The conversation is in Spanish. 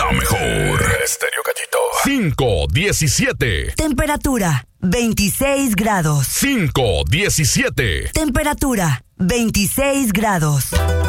La mejor. Estéreo Gallito. 5:17. Temperatura 26 grados. 5:17. Temperatura 26 grados.